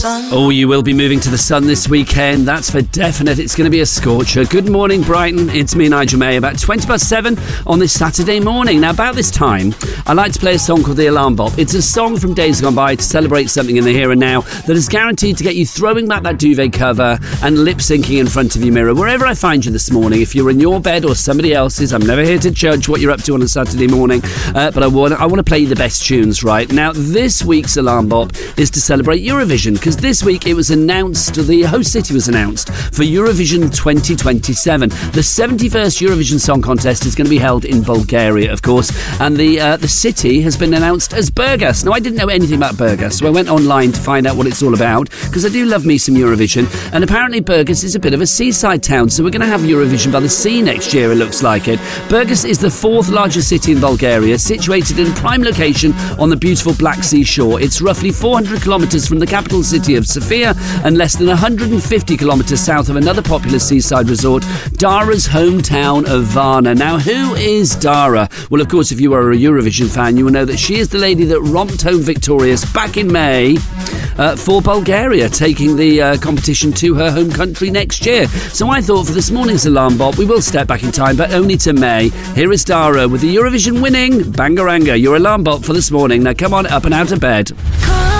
sun. Oh, you will be moving to the sun this weekend. That's for definite. It's going to be a scorcher. Good morning, Brighton. It's me, Nigel May, about 7:20 on this Saturday morning. Now, about this time, I like to play a song called The Alarm Bop. It's a song from days gone by to celebrate something in the here and now that is guaranteed to get you throwing back that duvet cover and lip-syncing in front of your mirror. Wherever I find you this morning, if you're in your bed or somebody else's, I'm never here to judge what you're up to on a Saturday morning, but I want to play you the best tunes, right? Now, this week's Alarm Bop is to celebrate Eurovision, because this week it was announced, the host city was announced for Eurovision 2027. The 71st Eurovision Song Contest is going to be held in Bulgaria, of course, and the city has been announced as Burgas. Now, I didn't know anything about Burgas, so I went online to find out what it's all about, because I do love me some Eurovision, and apparently Burgas is a bit of a seaside town, so we're going to have Eurovision by the sea next year, it looks like it. Burgas is the 4th largest city in Bulgaria, situated in a prime location on the beautiful Black Sea shore. It's roughly 400 kilometres from the capital city of Sofia and less than 150 kilometres south of another popular seaside resort, Dara's hometown of Varna. Now, who is Dara? Well, of course, if you are a Eurovision fan, you will know that she is the lady that romped home victorious back in May for Bulgaria, taking the competition to her home country next year. So I thought for this morning's Alarm Bop, we will step back in time, but only to May. Here is Dara with the Eurovision winning Bangaranga, your Alarm Bop for this morning. Now come on up and out of bed.